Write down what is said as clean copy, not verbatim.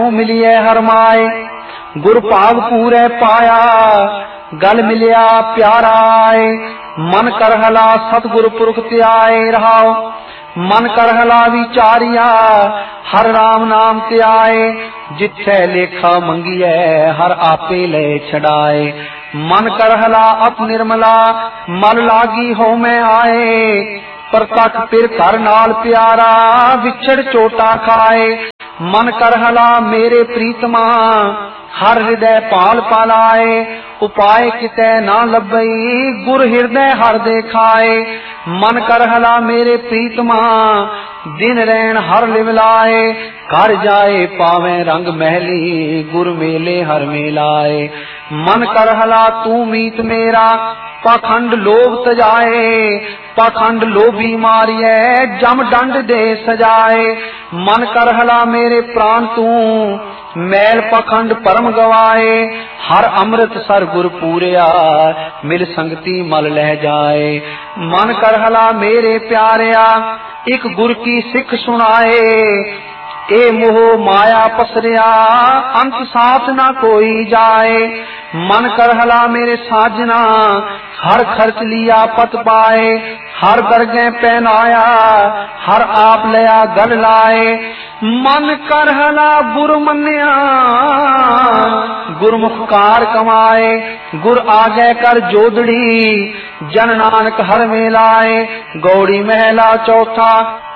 मिलिए हरमाए, गुर भाग पूरे पाया, गल मिलिया प्यारा आए। मन करहला सतगुर पुरख त्याए रहाओ, मन करहला विचारिया, हर राम नाम त्याए। जिथे लेखा मंगिए हर आपे ले छड़ाए। मन करहला अप निर्मला, मन लागी हो मैं आए। प्रतख फिर कर नाल प्यारा, विछड़ चोटा खाए। मन करहला मेरे प्रीतमा, हर हृदय पाल पालाए। उपाय कितै ना लभई, गुर हृदय हर देखाए। मन करहला मेरे प्रीतमा, दिन रैन हर लिवलाए। कर जाए पावे रंग महली, गुर मेले हर मेलाए। मन करहला तू मीत मेरा, पाखंड लोभ तजाए। पाखंड लोभी मारिए, जम दंड दे सजाए। मन करहला मेरे प्राण तू, मैल पाखंड परम गवाए। हर अमृत सर गुर पूरिया, मिल संगति मल लह जाए। मन करहला मेरे प्यारिया, एक गुर की सिख सुनाए। ए मोह माया पसरिया, अंत साथ ना कोई जाए। मन करहला मेरे साजना, हर खर्च लिया पत पाए। हर दरगे पहनाया, हर आप लया गल लाए। मन करहला गुर मन्या, गुरमुख कार कमाए। गुर आगे कर जोदड़ी, जन नानक हर मेलाए। गौड़ी महला चौथा।